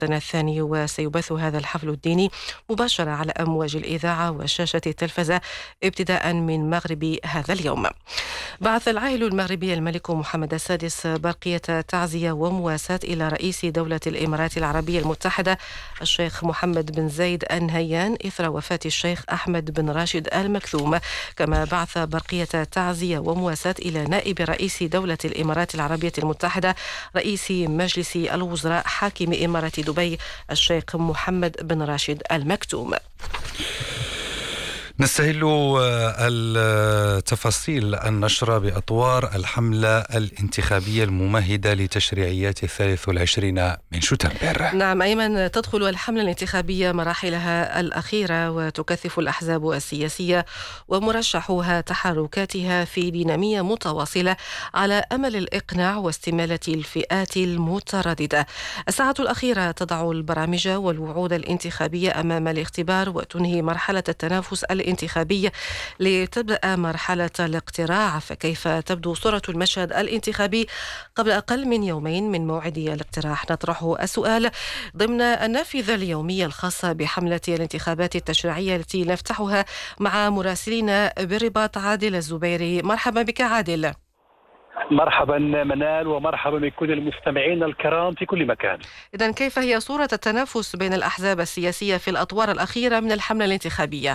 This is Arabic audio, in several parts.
الثاني، وسيبث هذا الحفل الديني مباشرة على أمواج الإذاعة وشاشة التلفزة ابتداء من مغرب هذا اليوم. بعث العاهل المغربي الملك محمد السادس برقية تعزية ومواساة إلى رئيس دولة الإمارات العربية المتحدة الشيخ محمد بن زايد آل نهيان إثر وفاة الشيخ أحمد بن راشد آل مكتوم. كما بعث برقية تعزية ومواساة إلى نائب رئيس دولة الإمارات العربية المتحدة رئيس مجلس الوزراء حاكم إمارة دبي الشيخ محمد بن راشد آل مكتوم. نستهل التفاصيل النشرة بأطوار الحملة الانتخابية الممهدة لتشريعيات 23 من شتنبر. نعم أيمن، تدخل الحملة الانتخابية مراحلها الأخيرة وتكثف الأحزاب السياسية ومرشحوها تحركاتها في دينامية متواصلة على أمل الإقناع واستمالة الفئات المترددة. الساعة الأخيرة تضع البرامج والوعود الانتخابية أمام الاختبار وتنهي مرحلة التنافس الانتخابي لتبدأ مرحلة الاقتراع. فكيف تبدو صورة المشهد الانتخابي قبل أقل من يومين من موعد الاقتراح؟ نطرح السؤال ضمن النافذة اليومية الخاصة بحملة الانتخابات التشريعية التي نفتحها مع مراسلنا بالرباط عادل الزبيري. مرحبا بك عادل. مرحبا منال، ومرحبا بكل المستمعين الكرام في كل مكان. إذن كيف هي صورة التنافس بين الأحزاب السياسية في الأطوار الأخيرة من الحملة الانتخابية؟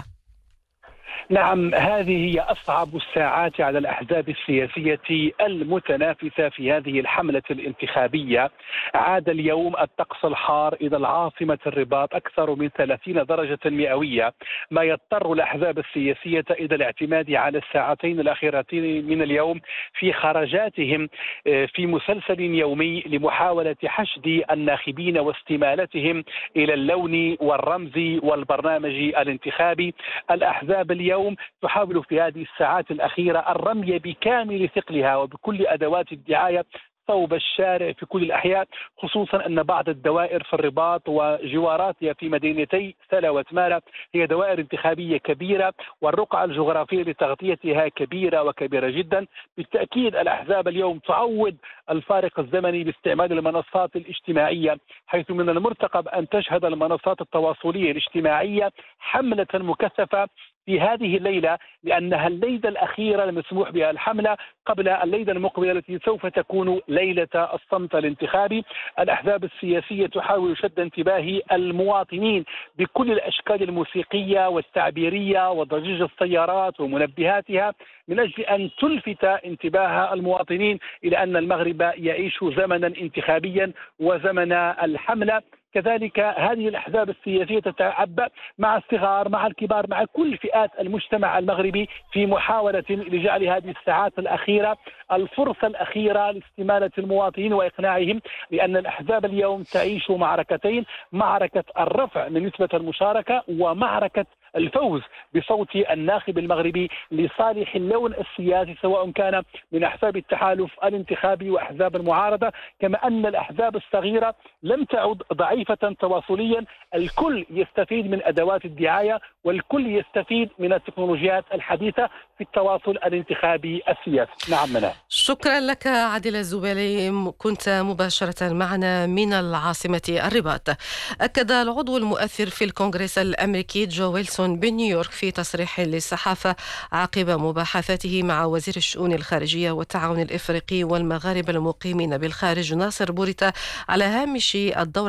نعم، هذه هي أصعب الساعات على الأحزاب السياسية المتنافسة في هذه الحملة الانتخابية. عاد اليوم الطقس الحار إلى العاصمة الرباط أكثر من 30 درجة مئوية، ما يضطر الأحزاب السياسية إلى الاعتماد على الساعتين الأخيرتين من اليوم في خرجاتهم في مسلسل يومي لمحاولة حشد الناخبين واستمالتهم إلى اللون والرمز والبرنامج الانتخابي. الأحزاب اليوم تحاول في هذه الساعات الأخيرة الرمي بكامل ثقلها وبكل أدوات الدعاية صوب الشارع في كل الأحياء، خصوصا أن بعض الدوائر في الرباط وجواراتها في مدينتي سلا وتمارا هي دوائر انتخابية كبيرة، والرقعة الجغرافية لتغطيتها كبيرة وكبيرة جدا. بالتأكيد الأحزاب اليوم تعوض الفارق الزمني باستعمال المنصات الاجتماعية، حيث من المرتقب أن تشهد المنصات التواصلية الاجتماعية حملة مكثفة في هذه الليلة، لأنها الليلة الأخيرة المسموح بها الحملة قبل الليلة المقبلة التي سوف تكون ليلة الصمت الانتخابي. الأحزاب السياسية تحاول شد انتباه المواطنين بكل الأشكال الموسيقية والتعبيرية وضجيج السيارات ومنبهاتها من أجل أن تلفت انتباه المواطنين إلى أن المغرب يعيش زمنا انتخابيا وزمن الحملة. كذلك هذه الأحزاب السياسية تتعبأ مع الصغار مع الكبار مع كل فئات المجتمع المغربي في محاولة لجعل هذه الساعات الأخيرة الفرصة الأخيرة لاستمالة المواطنين وإقناعهم، لأن الأحزاب اليوم تعيش معركتين: معركة الرفع من نسبة المشاركة ومعركة الفوز بصوت الناخب المغربي لصالح اللون السياسي، سواء كان من أحزاب التحالف الانتخابي وأحزاب المعارضة. كما أن الأحزاب الصغيرة لم تعد ضعيفة تواصليا، الكل يستفيد من أدوات الدعاية والكل يستفيد من التكنولوجيات الحديثة في التواصل الانتخابي السياسي. نعم منال. شكرا لك عادل الزبيري، كنت مباشرة معنا من العاصمة الرباط. أكد العضو المؤثر في الكونغرس الأمريكي جو ويلسون بنيويورك في تصريح للصحافة عقب مباحثاته مع وزير الشؤون الخارجية والتعاون الإفريقي والمغاربة المقيمين بالخارج ناصر بوريتا على هامش الدورة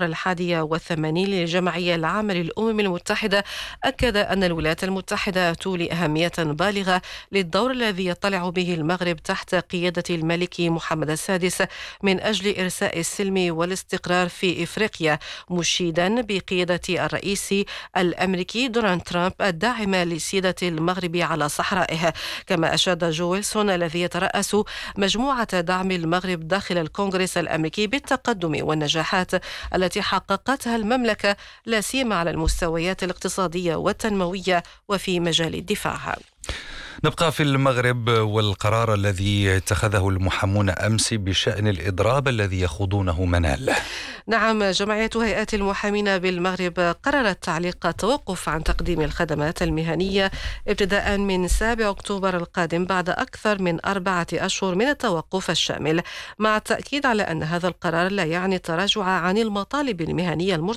81 للجمعية العامة للأمم المتحدة، أكد أن الولايات المتحدة تولي أهمية بالغة للدور الذي يطلع به المغرب تحت قيادة الملك محمد السادس من أجل إرساء السلم والاستقرار في إفريقيا، مشيدا بقيادة الرئيس الأمريكي دونالد ترامب الداعمة لسيادة المغرب على صحرائه. كما أشاد جو ويلسون الذي يترأس مجموعة دعم المغرب داخل الكونغرس الأمريكي بالتقدم والنجاحات التي حققتها المملكة، لا سيما على المستويات الاقتصادية والتنموية وفي مجال الدفاع. نبقى في المغرب والقرار الذي اتخذه المحامون أمس بشأن الإضراب الذي يخوضونه منال. نعم، جمعية هيئات المحامين بالمغرب قررت تعليق التوقف عن تقديم الخدمات المهنية ابتداء من 7 أكتوبر القادم بعد أكثر من 4 أشهر من التوقف الشامل، مع التأكيد على أن هذا القرار لا يعني التراجع عن المطالب المهنية